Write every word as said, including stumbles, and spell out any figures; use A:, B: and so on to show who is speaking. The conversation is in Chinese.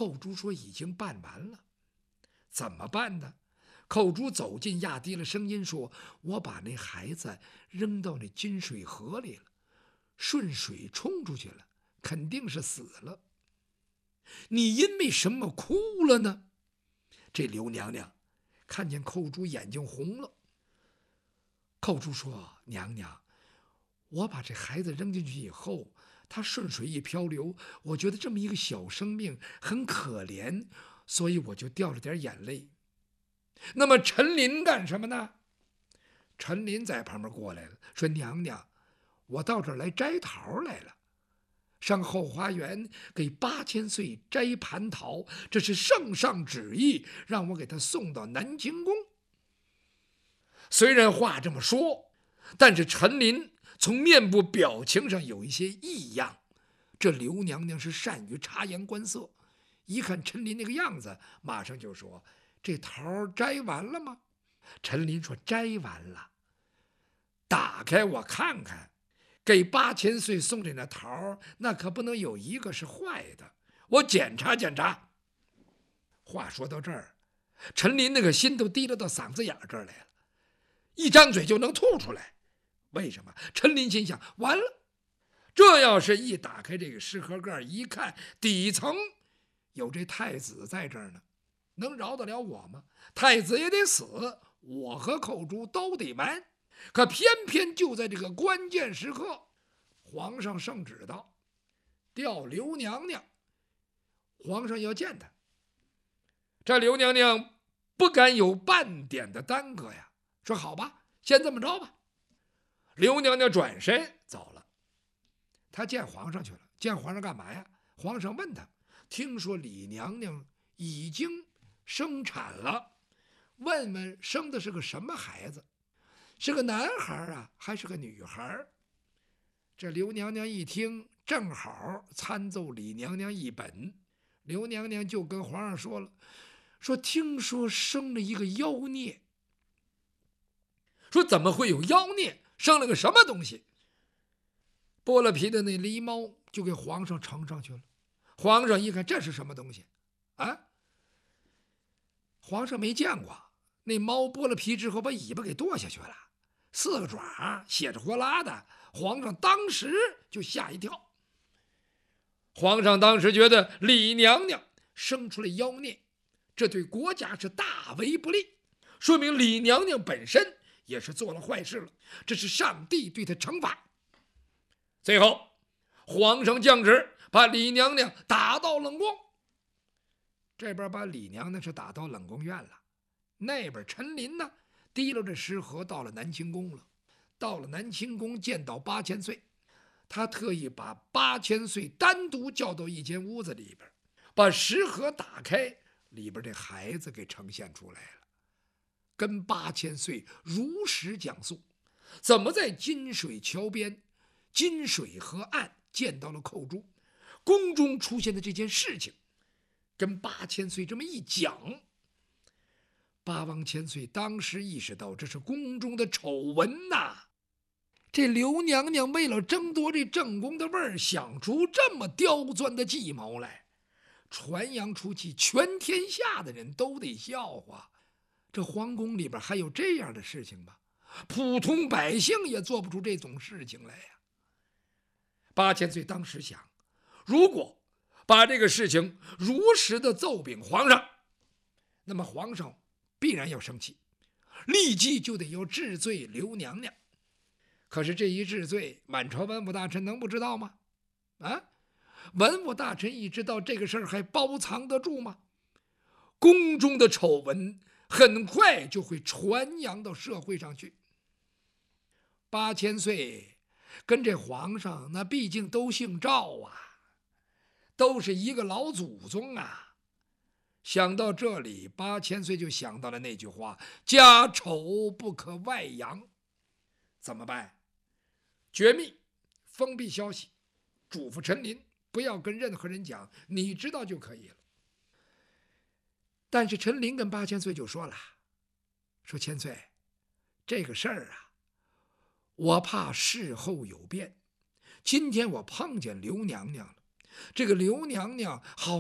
A: 寇珠说已经办完了。怎么办呢？寇珠走近，压低了声音说：我把那孩子扔到那金水河里了，顺水冲出去了，肯定是死了。你因为什么哭了呢？这刘娘娘看见寇珠眼睛红了。寇珠说：娘娘，我把这孩子扔进去以后，他顺水一漂流，我觉得这么一个小生命很可怜，所以我就掉了点眼泪。那么陈琳干什么呢？陈琳在旁边过来了，说：娘娘，我到这儿来摘桃来了，上后花园给八千岁摘蟠桃，这是圣上旨意，让我给他送到南清宫。虽然话这么说，但是陈琳从面部表情上有一些异样。这刘娘娘是善于察言观色，一看陈琳那个样子，马上就说：这桃摘完了吗？陈琳说：摘完了。打开我看看，给八千岁送这那桃，那可不能有一个是坏的，我检查检查。话说到这儿，陈琳那个心都提溜到嗓子眼这儿来了，一张嘴就能吐出来。为什么？陈琳心想：完了，这要是一打开这个食盒盖一看，底层有这太子在这儿呢，能饶得了我吗？太子也得死，我和寇珠都得完。可偏偏就在这个关键时刻，皇上圣旨道，调刘娘娘，皇上要见她。这刘娘娘不敢有半点的耽搁呀，说好吧，先这么着吧。刘娘娘转身走了。她见皇上去了。见皇上干嘛呀？皇上问她，听说李娘娘已经生产了，问问生的是个什么孩子，是个男孩啊还是个女孩？这刘娘娘一听，正好参奏李娘娘一本。刘娘娘就跟皇上说了，说听说生了一个妖孽。说怎么会有妖孽？生了个什么东西？剥了皮的那狸猫就给皇上呈上去了。皇上一看，这是什么东西啊？皇上没见过。那猫剥了皮之后把尾巴给剁下去了，四个爪血着活拉的，皇上当时就吓一跳。皇上当时觉得李娘娘生出了妖孽，这对国家是大为不利，说明李娘娘本身也是做了坏事了，这是上帝对她惩罚。最后皇上降旨，把李娘娘打到冷宫。这边把李娘娘是打到冷宫院了，那边陈琳呢，提溜着食盒到了南清宫了。到了南清宫，见到八千岁，他特意把八千岁单独叫到一间屋子里边，把食盒打开，里边这孩子给呈现出来了，跟八千岁如实讲述怎么在金水桥边金水河岸见到了寇珠，宫中出现的这件事情，跟八千岁这么一讲。八王千岁当时意识到这是宫中的丑闻呐、啊！这刘娘娘为了争夺这正宫的位儿，想出这么刁钻的计谋来，传扬出去，全天下的人都得笑话。这皇宫里边还有这样的事情吗？普通百姓也做不出这种事情来呀、啊！八千岁当时想，如果把这个事情如实的奏禀皇上，那么皇上必然要生气，立即就得要治罪刘娘娘。可是这一治罪，满朝文武大臣能不知道吗？啊，文武大臣一知道这个事儿，还包藏得住吗？宫中的丑闻很快就会传扬到社会上去。八千岁跟这皇上那毕竟都姓赵啊，都是一个老祖宗啊。想到这里，八千岁就想到了那句话：家丑不可外扬。怎么办？绝密，封闭消息，嘱咐陈琳不要跟任何人讲，你知道就可以了。但是陈琳跟八千岁就说了，说千岁，这个事儿啊，我怕事后有变。今天我碰见刘娘娘了，这个刘娘娘好